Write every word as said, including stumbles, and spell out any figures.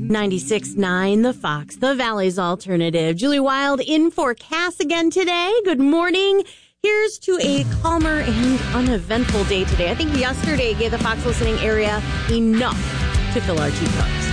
ninety-six point nine The Fox, the Valley's alternative. Julie Wild in for Cass again today. Good morning. Here's to a calmer and uneventful day today. I think yesterday gave the Fox listening area enough to fill our teacups.